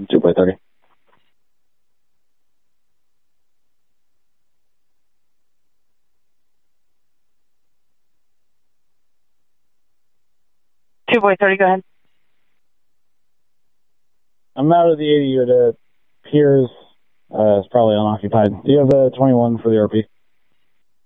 2 by 30. Boy 30, go ahead. I'm out of the 80. The Piers is probably unoccupied. Do you have a 21 for the RP?